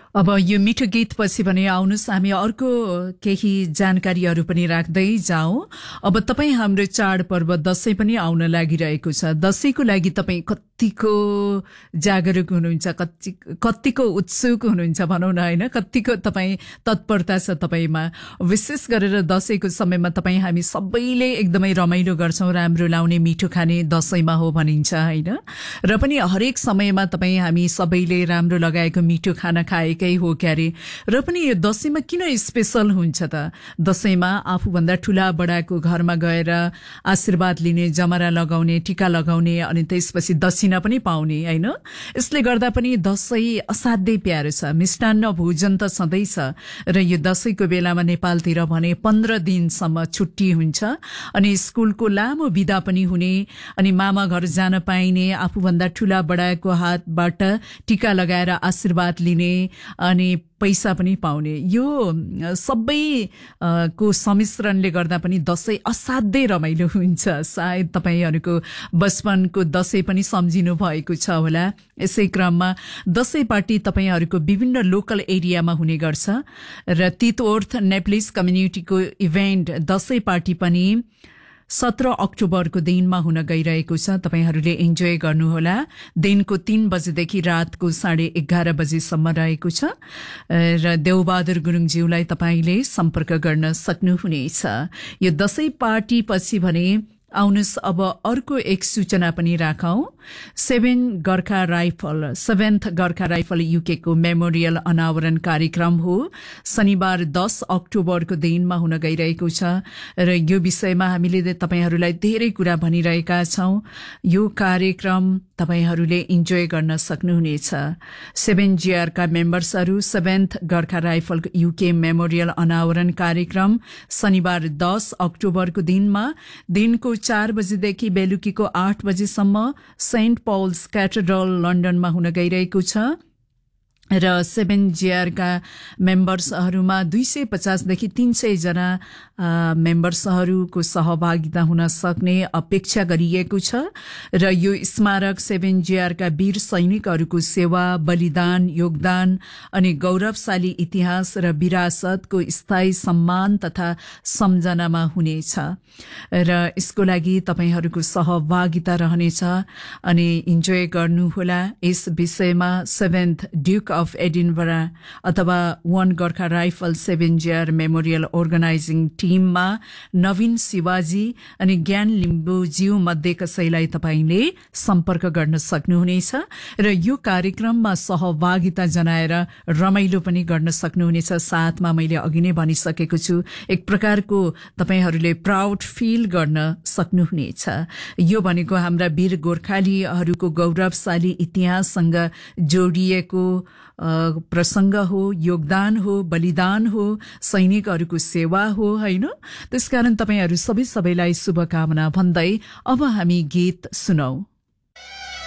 अब यो मिठो गीतपछि भने आउनुहोस् हामी अर्को केही जानकारीहरू पनि राख्दै जाउँ। अब तपाईँ हाम्रो चाडपर्व दशैं पनि आउन लागिरहेको छ। दशैंको लागि तपाईँ कतिको जागरुक हुनुहुन्छ, कतिको उत्सुक हुनुहुन्छ भनौँ न, होइन? कतिको तपाईँ तत्परता छ तपाईँमा। विशेष गरेर दशैंको समयमा हामी सबैले एकदमै रमाइलो गर्छौँ, राम्रो लाउने मिठो खाने दशैंमा हो भनिन्छ, होइन? र पनि हरेक समयमा हामी सबैले राम्रो लगाएको मिठो खाना खाएकै हो क्यारे। र पनि यो दशैंमा किन स्पेशल हुन्छ त? दशैंमा आफूभन्दा ठूला बडाको घरमा गएर आशीर्वाद लिने, जमरा लगाउने, टीका लगाउने, अनि त्यसपछि दक्षिणा पनि पाउने, होइन? यसले गर्दा पनि दशैं असाध्यै प्यारो छ। मिष्टान्न भोजन त सधैँ छ। र यो दशैंको बेलामा नेपालतिर भने 15 दिनसम्म छुट्टी हुन्छ अनि स्कुलको लामो बिदा पनि हुने, अनि मामा घर जान पाइने, आफूभन्दा ठूला बडाको हातबाट टीका लगाएर आशीर्वाद लिने अनि पैसा पनि पाउने, यो सबै को सम्मिश्रणले गर्दा पनि दशैं असाध्यै रमाइलो हुन्छ। सायद तपाईहरूको बचपनको दशैं पनि सम्झिनु भएको छ होला। यसै क्रममा दशैं पार्टी तपाईहरूको विभिन्न लोकल एरियामा हुने गर्छ र तितोर्थ नेप्लिस कम्युनिटीको इभेन्ट दशैं पार्टी पनि 17 अक्टोबरको दिनमा हुन गइरहेको छ। तपाईहरूले इन्जोय गर्नुहोला। दिनको 3 बजेदेखि रातको 11:30 बजेसम्म रहेको छ र देवबहादुर गुरुङज्यूलाई तपाईले सम्पर्क गर्न सक्नुहुनेछ। यो दशैं पार्टी पछि भने आउनुहोस् अब अर्को एक सूचना पनि राखौं। 7th गोर्खा राइफल युके को मेमोरियल अनावरण कार्यक्रम हो। शनिबार 10 अक्टोबरको दिनमा हुन गइरहेको छ र यो विषयमा हामीले तपाईहरूलाई धेरै कुरा भनिरहेका छौं। यो कार्यक्रम तपाईहरूले इन्जोय गर्न सक्नुहुनेछ। 7GR का मेम्बर्सहरू 7th Gorkha rifle UK memorial अनावरण कार्यक्रम शनिबार 10 अक्टोबरको दिनमा दिनको 4 बजेदेखि बेलुकीको 8 बजेसम्म सेन्ट पल्स क्याथेड्रल लन्डनमा हुन गइरहेको छ र 7GR का मेम्बर्सहरूमा 250 देखि 300 जना मेम्बर्सहरूको सहभागिता हुन सक्ने अपेक्षा गरिएको छ र यो स्मारक 7GR का वीर सैनिकहरूको सेवा, बलिदान, योगदान अनि गौरवशाली इतिहास र विरासतको स्थायी सम्मान तथा सम्झनामा हुनेछ र यसको लागि तपाईहरूको सहभागिता रहनेछ अनि इन्जोय गर्नुहोला। यस विषयमा 7th ड्युक अफ एडिनबरा अथवा 1 Gorkha rifle 7GR memorial organising टीममा नवीन शिवाजी अनि ज्ञान लिम्बुज्यू मध्ये कसैलाई तपाईले सम्पर्क गर्न सक्नुहुनेछ र यो कार्यक्रममा सहभागिता जनाएर रमाइलो पनि गर्न सक्नुहुनेछ। साथमा मैले अघि नै भनिसकेको छु, एक प्रकारको तपाईहरूले प्राउड फिल गर्न सक्नुहुनेछ। यो भनेको हाम्रा वीर गोर्खालीहरूको गौरवशाली इतिहाससँग जोडिएको प्रसंग हो, योगदान हो, बलिदान हो, सैनिकहरूको सेवा हो, हैन? त्यसकारण तपाईहरू सबैलाई शुभकामना भन्दै अब हामी गीत सुनौ।